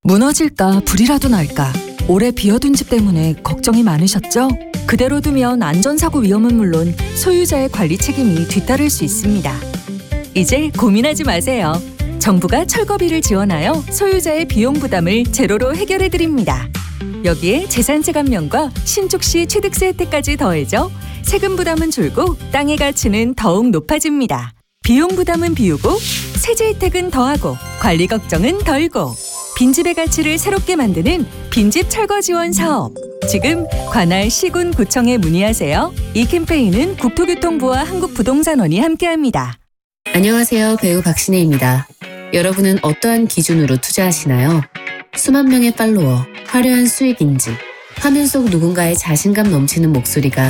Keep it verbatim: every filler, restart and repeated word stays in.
무너질까 불이라도 날까 오래 비워둔 집 때문에 걱정이 많으셨죠? 그대로 두면 안전사고 위험은 물론 소유자의 관리 책임이 뒤따를 수 있습니다. 이제 고민하지 마세요. 정부가 철거비를 지원하여 소유자의 비용 부담을 제로로 해결해드립니다. 여기에 재산세 감면과 신축시 취득세 혜택까지 더해져 세금 부담은 줄고 땅의 가치는 더욱 높아집니다. 비용 부담은 비우고 세제 혜택은 더하고 관리 걱정은 덜고 빈집의 가치를 새롭게 만드는 빈집 철거 지원 사업. 지금 관할 시군 구청에 문의하세요. 이 캠페인은 국토교통부와 한국부동산원이 함께합니다. 안녕하세요. 배우 박신혜입니다. 여러분은 어떠한 기준으로 투자하시나요? 수만 명의 팔로워, 화려한 수익인지, 화면 속 누군가의 자신감 넘치는 목소리가